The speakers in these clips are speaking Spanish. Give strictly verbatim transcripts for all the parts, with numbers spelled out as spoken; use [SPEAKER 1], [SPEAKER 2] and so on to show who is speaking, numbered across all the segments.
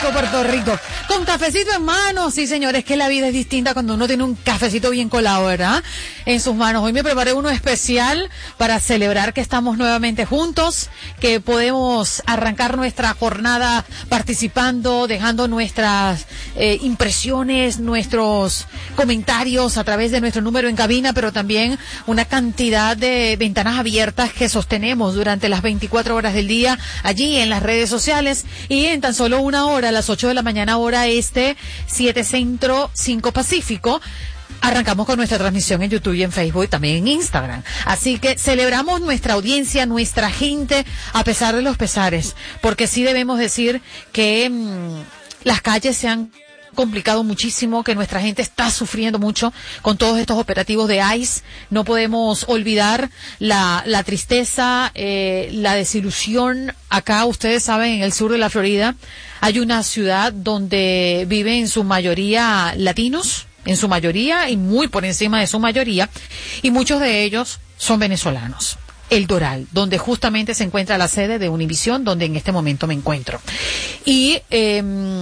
[SPEAKER 1] Rico, Puerto Rico. Con cafecito en mano, sí señores, que la vida es distinta cuando uno tiene un cafecito bien colado, ¿verdad? En sus manos. Hoy me preparé uno especial para celebrar que estamos nuevamente juntos, que podemos arrancar nuestra jornada participando, dejando nuestras eh, impresiones, nuestros comentarios a través de nuestro número en cabina, pero también una cantidad de ventanas abiertas que sostenemos durante las veinticuatro horas del día allí en las redes sociales. Y en tan solo una hora, a las ocho de la mañana, hora este, siete centro, cinco pacífico, arrancamos con nuestra transmisión en YouTube y en Facebook y también en Instagram. Así que celebramos nuestra audiencia, nuestra gente, a pesar de los pesares, porque sí debemos decir que mmm, las calles se han complicado muchísimo, que nuestra gente está sufriendo mucho con todos estos operativos de ICE. No podemos olvidar la, la tristeza, eh, la desilusión. Acá, ustedes saben, en el sur de la Florida hay una ciudad donde viven en su mayoría latinos, en su mayoría y muy por encima de su mayoría, y muchos de ellos son venezolanos. El Doral, donde justamente se encuentra la sede de Univisión, donde en este momento me encuentro. Y eh,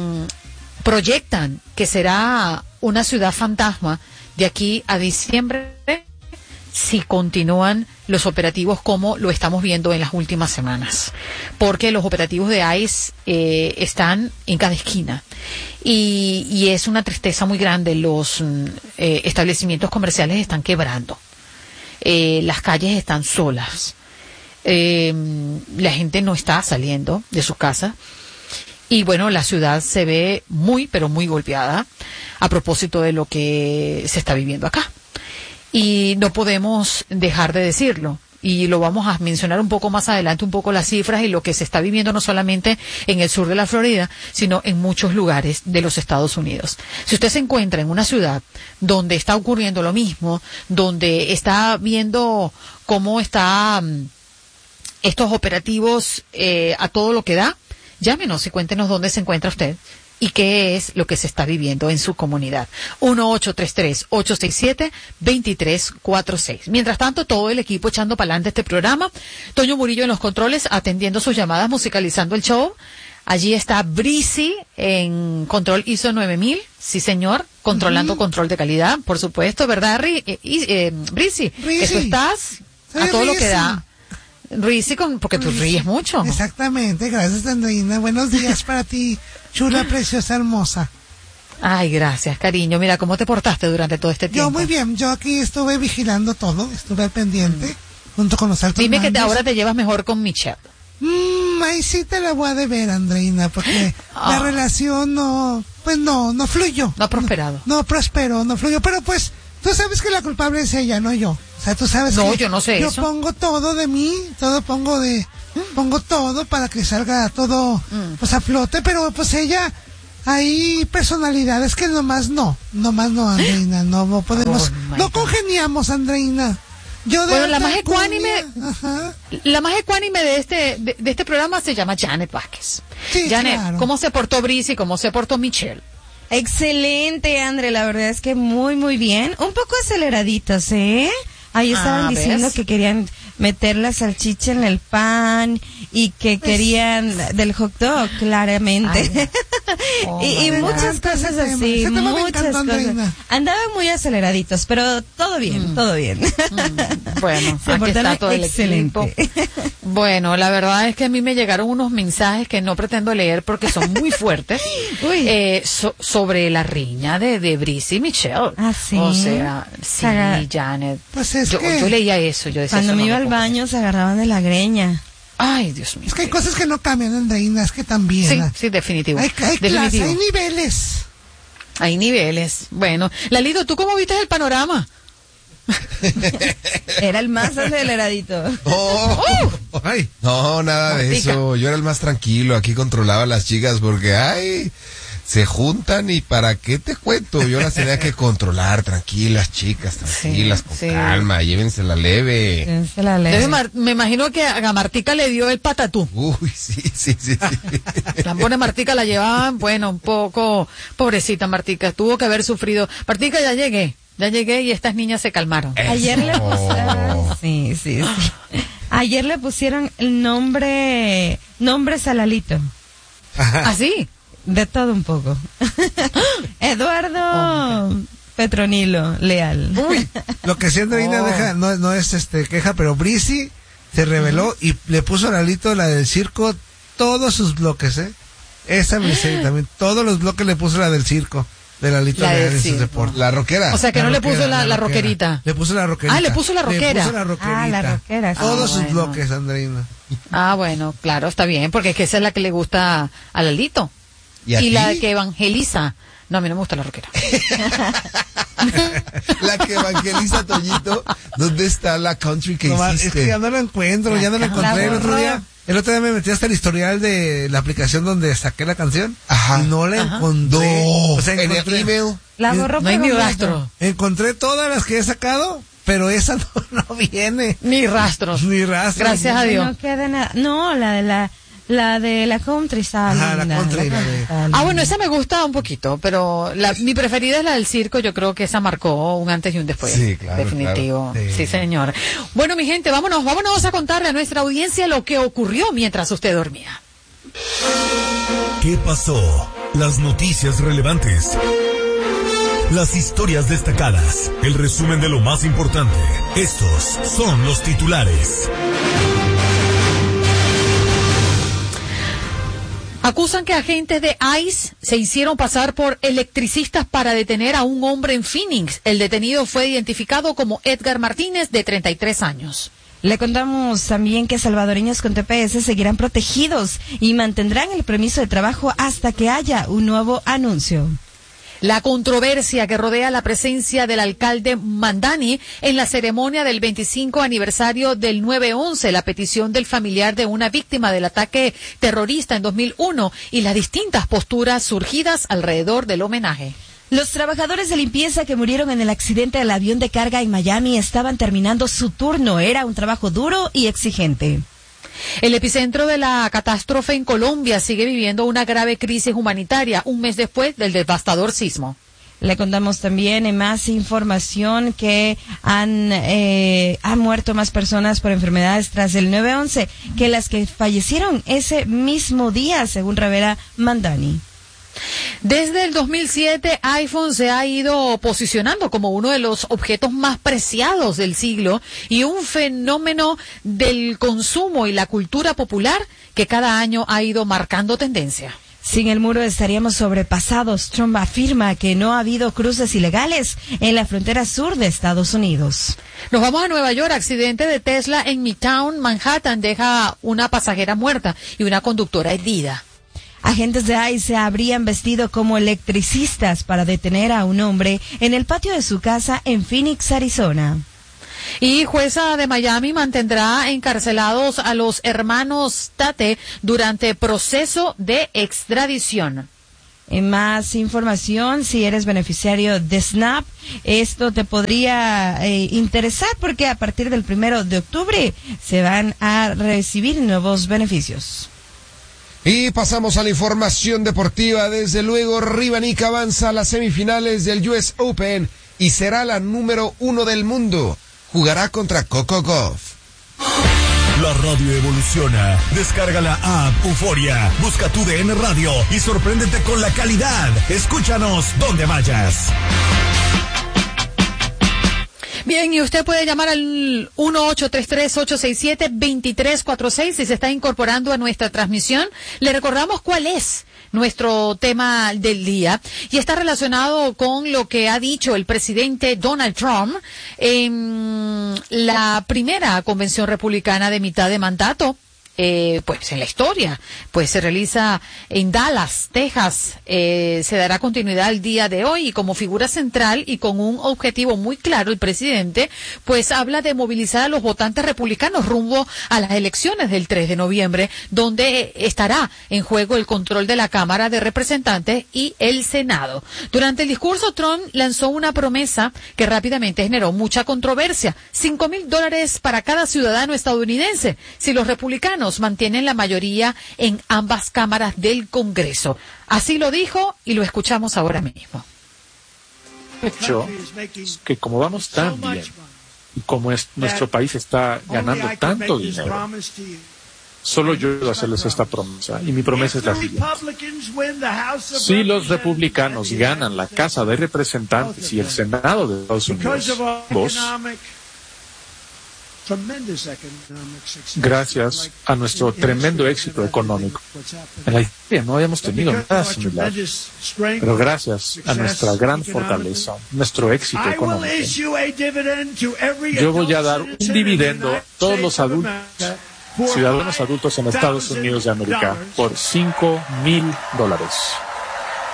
[SPEAKER 1] proyectan que será una ciudad fantasma de aquí a diciembre si continúan los operativos como lo estamos viendo en las últimas semanas, porque los operativos de ICE eh, están en cada esquina y, y es una tristeza muy grande. Los eh, establecimientos comerciales están quebrando, eh, las calles están solas, eh, la gente no está saliendo de sus casas. Y bueno, la ciudad se ve muy, pero muy golpeada a propósito de lo que se está viviendo acá. Y no podemos dejar de decirlo. Y lo vamos a mencionar un poco más adelante, un poco las cifras y lo que se está viviendo no solamente en el sur de la Florida, sino en muchos lugares de los Estados Unidos. Si usted se encuentra en una ciudad donde está ocurriendo lo mismo, donde está viendo cómo está um, estos operativos eh, a todo lo que da, llámenos y cuéntenos dónde se encuentra usted y qué es lo que se está viviendo en su comunidad. uno ocho tres tres, ocho seis siete, dos tres cuatro seis. Mientras tanto, todo el equipo echando para adelante este programa. Toño Murillo en los controles, atendiendo sus llamadas, musicalizando el show. Allí está Breezy en control I S O nueve mil, sí señor, controlando uh-huh. control de calidad, por supuesto, ¿verdad, Ri- eh, eh, Breezy? Que tú estás a todo lo que da. Ríe con, porque tú ríes mucho.
[SPEAKER 2] Exactamente, gracias Andreina. Buenos días para ti, chula, preciosa, hermosa.
[SPEAKER 1] Ay, gracias, cariño. Mira, ¿cómo te portaste durante todo este tiempo?
[SPEAKER 2] Yo muy bien, yo aquí estuve vigilando todo, estuve pendiente, mm. junto con los altos
[SPEAKER 1] Dime
[SPEAKER 2] mandos.
[SPEAKER 1] que te, ahora te llevas mejor con Michelle.
[SPEAKER 2] Mm, ahí sí te la voy a deber, Andreina, porque oh. la relación no, pues no, no fluyó.
[SPEAKER 1] No ha prosperado.
[SPEAKER 2] No, no prosperó, no fluyó, pero pues, tú sabes que la culpable es ella, no yo. O sea, tú sabes
[SPEAKER 1] no,
[SPEAKER 2] que
[SPEAKER 1] yo no sé
[SPEAKER 2] yo
[SPEAKER 1] eso.
[SPEAKER 2] pongo todo de mí, todo pongo de, pongo todo para que salga todo, mm. pues a flote, pero pues ella, hay personalidades que nomás no, nomás no, Andreina, no, no podemos, oh, no congeniamos, Andreina. Yo de
[SPEAKER 1] bueno, la más ecuánime, ajá. la más ecuánime de este, de, de este programa se llama Janet Vázquez.
[SPEAKER 2] Sí,
[SPEAKER 1] Janet,
[SPEAKER 2] claro.
[SPEAKER 1] ¿cómo se portó Breezy? ¿Cómo se portó Michelle?
[SPEAKER 3] Excelente, Andre, la verdad es que muy, muy bien. Un poco aceleraditos, ¿eh? Ahí estaban ah, diciendo ¿ves? que querían meter la salchicha en el pan y que pues, querían del hot dog, claramente. Oh, y, y muchas cosas así, muchas cosas. Andaban muy aceleraditos, pero todo bien, mm. todo bien.
[SPEAKER 1] Mm. Bueno, aquí está todo el excelente. Equipo. Bueno, la verdad es que a mí me llegaron unos mensajes que no pretendo leer porque son muy fuertes eh, so, sobre la riña de, de Breezy y Michelle.
[SPEAKER 3] Ah, sí.
[SPEAKER 1] O sea, sí, Saga... Janet.
[SPEAKER 2] Pues es
[SPEAKER 1] yo,
[SPEAKER 2] que...
[SPEAKER 1] yo leía eso, yo decía
[SPEAKER 3] cuando
[SPEAKER 1] eso
[SPEAKER 3] me
[SPEAKER 1] no
[SPEAKER 3] iba al baño se agarraban de la greña.
[SPEAKER 1] Ay, Dios mío.
[SPEAKER 2] Es que hay cosas que no cambian, Andreina, es que también.
[SPEAKER 1] Sí, sí, definitivo.
[SPEAKER 2] Hay, hay
[SPEAKER 1] definitivo.
[SPEAKER 2] Clase, hay niveles.
[SPEAKER 1] Hay niveles. Bueno, Lalito, ¿tú cómo viste el panorama?
[SPEAKER 3] Era el más aceleradito.
[SPEAKER 4] Oh, oh. Ay, no, nada de Martica. Eso. Yo era el más tranquilo. Aquí controlaba a las chicas porque, ay, se juntan y ¿para qué te cuento? Yo las tenía que controlar, tranquilas, chicas, tranquilas, sí, con sí. calma, llévensela leve.
[SPEAKER 3] Llévensela leve.
[SPEAKER 1] Entonces, me imagino que a Martica le dio el patatú.
[SPEAKER 4] Uy, sí, sí, sí. sí.
[SPEAKER 1] La pobre Martica la llevaban, bueno, un poco, pobrecita Martica, tuvo que haber sufrido. Martica, ya llegué. Ya llegué y estas niñas se calmaron.
[SPEAKER 3] Eso. Ayer le pusieron, sí, sí, sí. Ayer le pusieron el nombre, nombre Salalito.
[SPEAKER 1] ¿Ah, sí?
[SPEAKER 3] De todo un poco. Eduardo oh, Petronilo Leal.
[SPEAKER 2] Uy, lo que sí Andreina oh. deja, no, no es este queja, pero Brisi se reveló uh-huh. y le puso a Lalito, la del circo, todos sus bloques, ¿eh? Esa Brisi también, todos los bloques le puso la del circo. De Lalito Leal en sus deportes.
[SPEAKER 4] La rockera.
[SPEAKER 1] O sea que
[SPEAKER 2] la
[SPEAKER 1] no
[SPEAKER 2] rockera,
[SPEAKER 1] le puso la,
[SPEAKER 2] la,
[SPEAKER 1] la
[SPEAKER 2] rockera.
[SPEAKER 1] rockerita.
[SPEAKER 2] Le puso la rockerita.
[SPEAKER 1] Ah, le puso la rockera.
[SPEAKER 2] Le puso la rockerita.
[SPEAKER 3] Ah, la rockera.
[SPEAKER 2] Todos
[SPEAKER 3] ah,
[SPEAKER 2] sus
[SPEAKER 3] bueno.
[SPEAKER 2] bloques, Andreina.
[SPEAKER 1] Ah, bueno, claro, está bien, porque es que esa es la que le gusta a Lalito. ¿Y, a y la que evangeliza. No, a mí no me gusta la rockera.
[SPEAKER 4] La que evangeliza, Toñito. ¿Dónde está la country que no, hiciste?
[SPEAKER 2] Es que ya no la encuentro, ya no la encontré el otro día. El otro día me metí hasta el historial de la aplicación donde saqué la canción. Ajá. Y no la Ajá. encontré.
[SPEAKER 4] No.
[SPEAKER 2] O sea, encontré,
[SPEAKER 4] en el email.
[SPEAKER 3] La borró,
[SPEAKER 1] no hay ni rastro.
[SPEAKER 2] Encontré todas las que he sacado, pero esa no, no viene.
[SPEAKER 1] Ni rastros.
[SPEAKER 2] Ni rastros.
[SPEAKER 1] Gracias a Dios.
[SPEAKER 3] No queda nada. No, la de la... La de la country está
[SPEAKER 2] Ajá,
[SPEAKER 3] linda,
[SPEAKER 2] la country.
[SPEAKER 3] La
[SPEAKER 2] de...
[SPEAKER 1] Ah, bueno, esa me gusta un poquito, pero la, mi preferida es la del circo. Yo creo que esa marcó un antes y un después.
[SPEAKER 4] Sí, claro.
[SPEAKER 1] Definitivo.
[SPEAKER 4] Claro.
[SPEAKER 1] Sí. sí, señor. Bueno, mi gente, vámonos, vámonos a contarle a nuestra audiencia lo que ocurrió mientras usted dormía.
[SPEAKER 5] ¿Qué pasó? Las noticias relevantes. Las historias destacadas. El resumen de lo más importante. Estos son los titulares.
[SPEAKER 1] Acusan que agentes de ICE se hicieron pasar por electricistas para detener a un hombre en Phoenix. El detenido fue identificado como Edgar Martínez, de treinta y tres años.
[SPEAKER 3] Le contamos también que salvadoreños con T P S seguirán protegidos y mantendrán el permiso de trabajo hasta que haya un nuevo anuncio.
[SPEAKER 1] La controversia que rodea la presencia del alcalde Mandani en la ceremonia del veinticinco aniversario del nueve once, la petición del familiar de una víctima del ataque terrorista en dos mil uno y las distintas posturas surgidas alrededor del homenaje.
[SPEAKER 3] Los trabajadores de limpieza que murieron en el accidente del avión de carga en Miami estaban terminando su turno. Era un trabajo duro y exigente.
[SPEAKER 1] El epicentro de la catástrofe en Colombia sigue viviendo una grave crisis humanitaria un mes después del devastador sismo.
[SPEAKER 3] Le contamos también en más información que han, eh, han muerto más personas por enfermedades tras el nueve once que las que fallecieron ese mismo día, según revela Mandani.
[SPEAKER 1] Desde el dos mil siete, iPhone se ha ido posicionando como uno de los objetos más preciados del siglo y un fenómeno del consumo y la cultura popular que cada año ha ido marcando tendencia.
[SPEAKER 3] Sin el muro estaríamos sobrepasados. Trump afirma que no ha habido cruces ilegales en la frontera sur de Estados Unidos.
[SPEAKER 1] Nos vamos a Nueva York. Accidente de Tesla en Midtown, Manhattan, deja una pasajera muerta y una conductora herida.
[SPEAKER 3] Agentes de ICE se habrían vestido como electricistas para detener a un hombre en el patio de su casa en Phoenix, Arizona.
[SPEAKER 1] Y jueza de Miami mantendrá encarcelados a los hermanos Tate durante proceso de extradición.
[SPEAKER 3] En más información, si eres beneficiario de SNAP, esto te podría eh, interesar porque a partir del primero de octubre se van a recibir nuevos beneficios.
[SPEAKER 4] Y pasamos a la información deportiva. Desde luego, Rivanica avanza a las semifinales del U S Open y será la número uno del mundo. Jugará contra Coco Gauff.
[SPEAKER 5] La radio evoluciona. Descarga la app Euforia. Busca tu D N Radio y sorpréndete con la calidad. Escúchanos donde vayas.
[SPEAKER 1] Bien, y usted puede llamar al uno ocho tres tres, ocho seis siete, dos tres cuatro seis si se está incorporando a nuestra transmisión. Le recordamos cuál es nuestro tema del día y está relacionado con lo que ha dicho el presidente Donald Trump en la primera convención republicana de mitad de mandato. Eh, pues en la historia, pues se realiza en Dallas, Texas, eh, se dará continuidad el día de hoy y como figura central y con un objetivo muy claro el presidente, pues habla de movilizar a los votantes republicanos rumbo a las elecciones del tres de noviembre, donde estará en juego el control de la Cámara de Representantes y el Senado. Durante el discurso, Trump lanzó una promesa que rápidamente generó mucha controversia: cinco mil dólares para cada ciudadano estadounidense si los republicanos mantienen la mayoría en ambas cámaras del Congreso. Así lo dijo y lo escuchamos ahora mismo.
[SPEAKER 6] Hecho que como vamos tan bien y como es, nuestro país está ganando tanto dinero, Solo yo puedo hacerles esta promesa, y mi promesa es la siguiente. Si los republicanos ganan la Casa de Representantes y el Senado de Estados Unidos, vos, gracias a nuestro tremendo éxito económico, en la historia no habíamos tenido nada similar, pero gracias a nuestra gran fortaleza, nuestro éxito económico, yo voy a dar un dividendo a todos los adultos, ciudadanos adultos en Estados Unidos de América por cinco mil dólares.